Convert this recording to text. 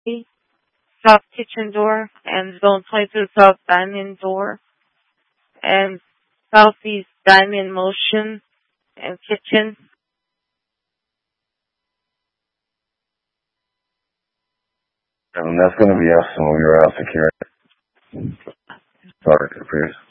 South kitchen door, and zone 22 south diamond door, and southeast diamond motion and kitchen. And that's going to be us when we were out securing. Sorry, Chris.